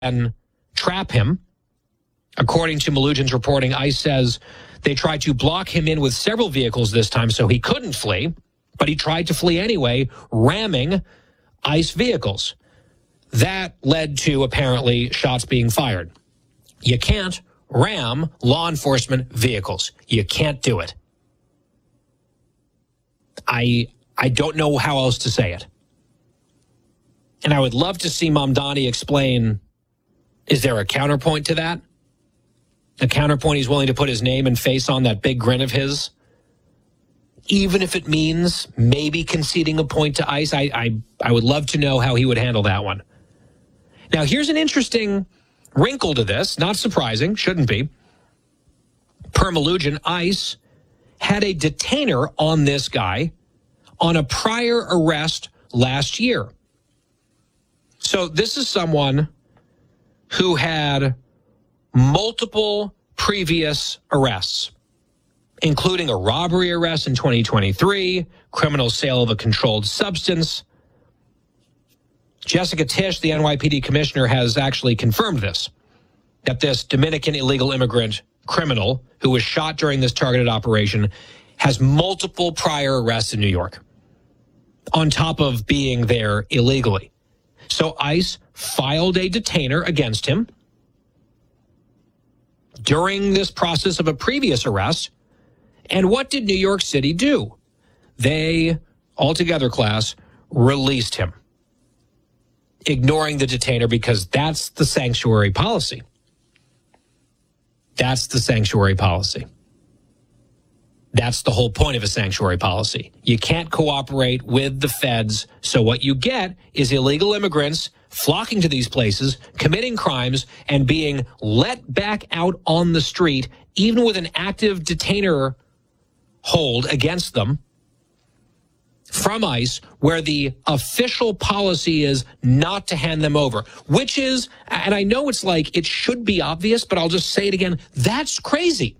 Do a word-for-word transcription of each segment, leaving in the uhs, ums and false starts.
and trap him. According to Malugин's reporting, ICE says they tried to block him in with several vehicles this time so he couldn't flee, but he tried to flee anyway, ramming ICE vehicles. That led to, apparently, shots being fired. You can't ram law enforcement vehicles. You can't do it. I I don't know how else to say it. And I would love to see Mamdani explain, is there a counterpoint to that? A counterpoint he's willing to put his name and face on, that big grin of his? Even if it means maybe conceding a point to ICE, I, I, I would love to know how he would handle that one. Now, here's an interesting wrinkle to this. Not surprising, shouldn't be. Per Malugin, ICE had a detainer on this guy on a prior arrest last year. So this is someone who had multiple previous arrests, including a robbery arrest in twenty twenty-three, criminal sale of a controlled substance. Jessica Tisch, the N Y P D commissioner, has actually confirmed this, that this Dominican illegal immigrant criminal who was shot during this targeted operation has multiple prior arrests in New York, on top of being there illegally. So ICE filed a detainer against him during this process of a previous arrest. And what did New York City do? They, altogether class, released him, ignoring the detainer, because that's the sanctuary policy. That's the sanctuary policy. That's the whole point of a sanctuary policy. You can't cooperate with the feds, so what you get is illegal immigrants flocking to these places, committing crimes, and being let back out on the street, even with an active detainer hold against them from ICE, where the official policy is not to hand them over, which is, and I know it's like, it should be obvious, but I'll just say it again, that's crazy.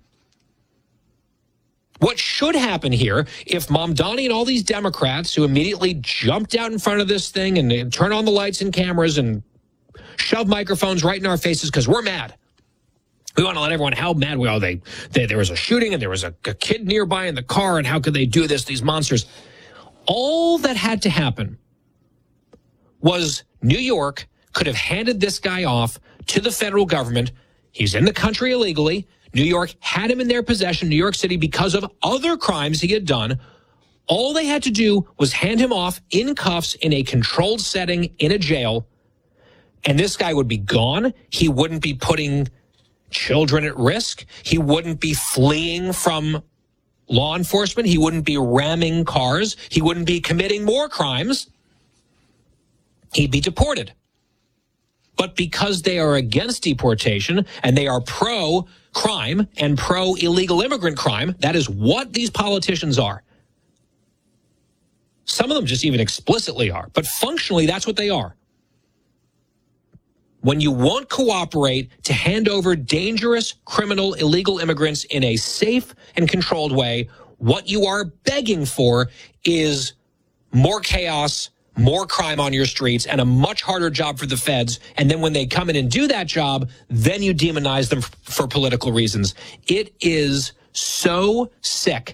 What should happen here, if Mamdani and all these Democrats who immediately jumped out in front of this thing and, and turn on the lights and cameras and shove microphones right in our faces because we're mad. We want to let everyone how mad we are. They, they, there was a shooting and there was a, a kid nearby in the car, and how could they do this, these monsters? All that had to happen was New York could have handed this guy off to the federal government. He's in the country illegally. New York had him in their possession, New York City, because of other crimes he had done. All they had to do was hand him off in cuffs in a controlled setting in a jail, and this guy would be gone. He wouldn't be putting children at risk. He wouldn't be fleeing from law enforcement. He wouldn't be ramming cars. He wouldn't be committing more crimes. He'd be deported. But because they are against deportation and they are pro-crime and pro-illegal immigrant crime, that is what these politicians are. Some of them just even explicitly are, but functionally that's what they are. When you won't cooperate to hand over dangerous, criminal, illegal immigrants in a safe and controlled way, what you are begging for is more chaos, more crime on your streets, and a much harder job for the feds. And then when they come in and do that job, then you demonize them f- for political reasons. It is so sick.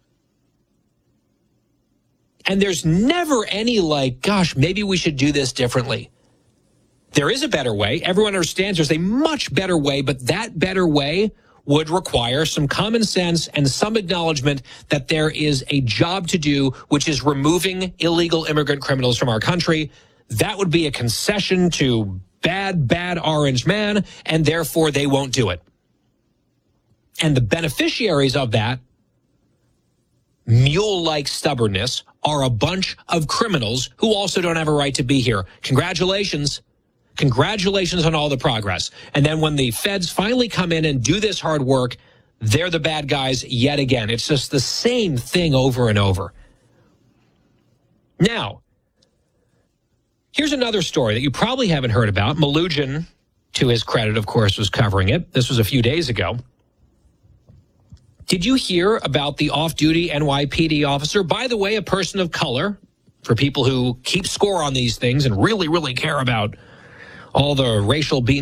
And there's never any like, gosh, maybe we should do this differently. There is a better way. Everyone understands there's a much better way, but that better way would require some common sense and some acknowledgement that there is a job to do, which is removing illegal immigrant criminals from our country. That would be a concession to bad, bad orange man, and therefore they won't do it. And the beneficiaries of that mule-like stubbornness are a bunch of criminals who also don't have a right to be here. Congratulations. Congratulations on all the progress. And then when the feds finally come in and do this hard work, they're the bad guys yet again. It's just the same thing over and over. Now, here's another story that you probably haven't heard about. Malugin, to his credit, of course, was covering it. This was a few days ago. Did you hear about the off-duty N Y P D officer? By the way, a person of color, for people who keep score on these things and really, really care about all the racial beans